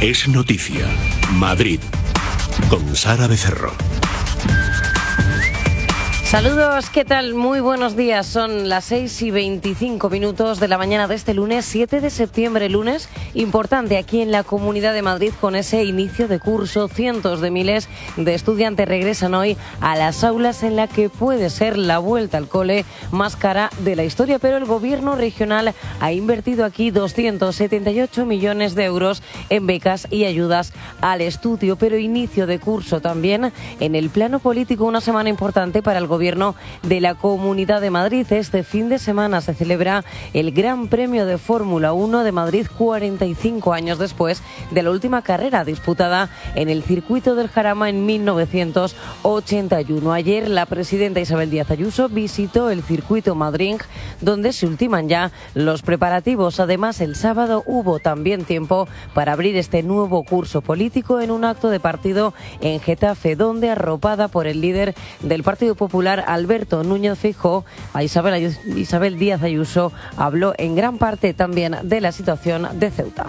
Es noticia. Madrid. Con Sara Becerro. Saludos, ¿qué tal? Muy buenos días. Son las 6:25 de la mañana de este lunes 7 de septiembre, lunes importante aquí en la Comunidad de Madrid con ese inicio de curso. Cientos de miles de estudiantes regresan hoy a las aulas en la que puede ser la vuelta al cole más cara de la historia, pero el gobierno regional ha invertido aquí 278 millones de euros en becas y ayudas al estudio, pero inicio de curso también en el plano político, una semana importante para el gobierno de la Comunidad de Madrid. Este fin de semana se celebra el Gran Premio de Fórmula 1 de Madrid, 45 años después de la última carrera disputada en el circuito del Jarama en 1981. Ayer la presidenta Isabel Díaz Ayuso visitó el circuito Madrid, donde se ultiman ya los preparativos. Además, el sábado hubo también tiempo para abrir este nuevo curso político en un acto de partido en Getafe, donde, arropada por el líder del Partido Popular, Alberto Núñez Feijóo, a Isabel Díaz Ayuso habló en gran parte también de la situación de Ceuta.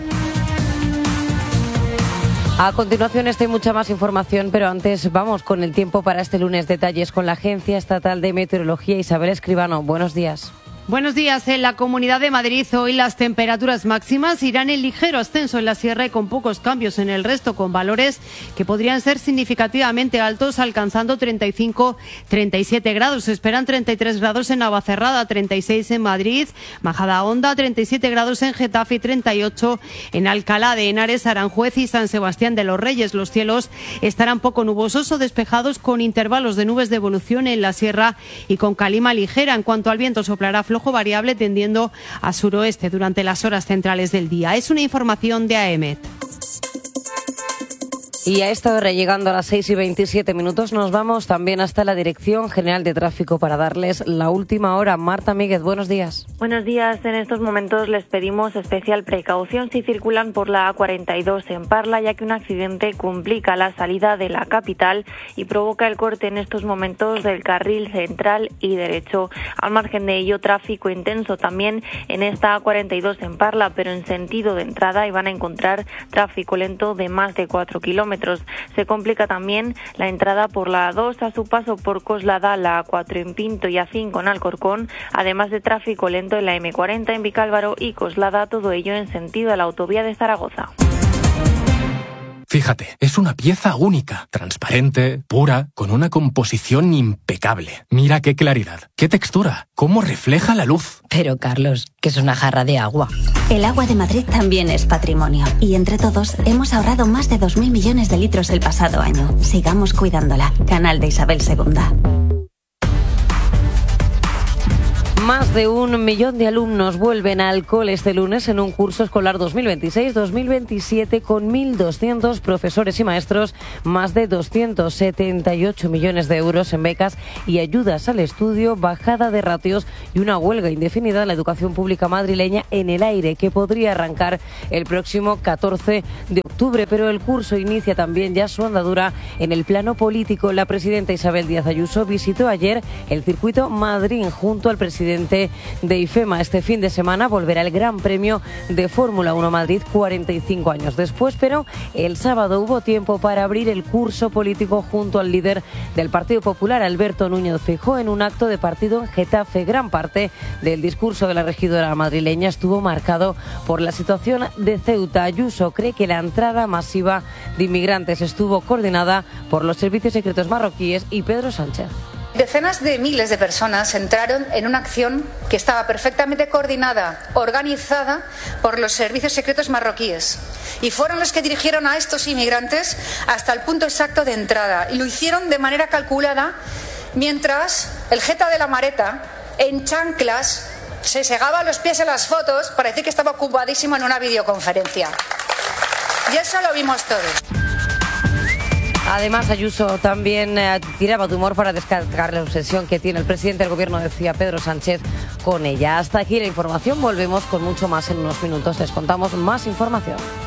A continuación esta y mucha más información, pero antes vamos con el tiempo para este lunes. Detalles con la Agencia Estatal de Meteorología. Isabel Escribano, buenos días. Buenos días. En la Comunidad de Madrid hoy las temperaturas máximas irán en ligero ascenso en la sierra y con pocos cambios en el resto, con valores que podrían ser significativamente altos, alcanzando 35-37 grados. Se esperan 33 grados en Navacerrada, 36 en Madrid, Majadahonda, 37 grados en Getafe y 38 en Alcalá de Henares, Aranjuez y San Sebastián de los Reyes. Los cielos estarán poco nubosos o despejados, con intervalos de nubes de evolución en la sierra y con calima ligera. En cuanto al viento, soplará flojo variable tendiendo a suroeste durante las horas centrales del día. Es una información de AEMET. Y a esta hora, llegando a las 6:27, nos vamos también hasta la Dirección General de Tráfico para darles la última hora. Marta Míguez, buenos días. Buenos días. En estos momentos les pedimos especial precaución si circulan por la A42 en Parla, ya que un accidente complica la salida de la capital y provoca el corte en estos momentos del carril central y derecho. Al margen de ello, tráfico intenso también en esta A42 en Parla, pero en sentido de entrada, y van a encontrar tráfico lento de más de 4 kilómetros. Se complica también la entrada por la A2 a su paso por Coslada, la A4 en Pinto y A5 en Alcorcón, además de tráfico lento en la M40 en Vicálvaro y Coslada, todo ello en sentido a la autovía de Zaragoza. Fíjate, es una pieza única, transparente, pura, con una composición impecable. Mira qué claridad, qué textura, cómo refleja la luz. Pero Carlos, que es una jarra de agua. El agua de Madrid también es patrimonio. Y entre todos hemos ahorrado más de 2.000 millones de litros el pasado año. Sigamos cuidándola. Canal de Isabel II. Más de 1 millón de alumnos vuelven al cole este lunes en un curso escolar 2026-2027 con 1.200 profesores y maestros, más de 278 millones de euros en becas y ayudas al estudio, bajada de ratios y una huelga indefinida en la educación pública madrileña en el aire, que podría arrancar el próximo 14 de octubre. Pero el curso inicia también ya su andadura en el plano político. La presidenta Isabel Díaz Ayuso visitó ayer el circuito Madrid junto al presidente de IFEMA. Este fin de semana volverá el Gran Premio de Fórmula 1 Madrid, 45 años después, pero el sábado hubo tiempo para abrir el curso político junto al líder del Partido Popular, Alberto Núñez Feijóo, en un acto de partido en Getafe. Gran parte del discurso de la regidora madrileña estuvo marcado por la situación de Ceuta. Ayuso cree que la entrada masiva de inmigrantes estuvo coordinada por los servicios secretos marroquíes y Pedro Sánchez. Decenas de miles de personas entraron en una acción que estaba perfectamente coordinada, organizada por los servicios secretos marroquíes, y fueron los que dirigieron a estos inmigrantes hasta el punto exacto de entrada, y lo hicieron de manera calculada, mientras el jeta de la Mareta, en chanclas, se segaba los pies en las fotos para decir que estaba ocupadísimo en una videoconferencia. Y eso lo vimos todos. Además, Ayuso también tiraba de humor para descargar la obsesión que tiene el presidente del gobierno, decía Pedro Sánchez, con ella. Hasta aquí la información. Volvemos con mucho más en unos minutos. Les contamos más información.